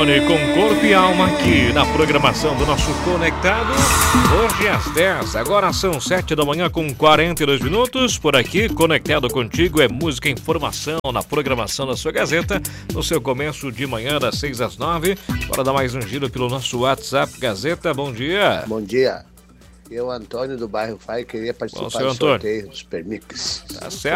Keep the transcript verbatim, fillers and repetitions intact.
Com corpo e alma aqui na programação do nosso Conectado. Hoje às dez, agora são sete da manhã com quarenta e dois minutos. Por aqui, Conectado contigo é música e informação na programação da sua Gazeta. No seu começo de manhã, das seis às nove. Bora dar mais um giro pelo nosso WhatsApp Gazeta. Bom dia. Bom dia. Eu, Antônio do bairro Fai, queria participar Bom, do Antônio. sorteio dos Permix. Tá certo.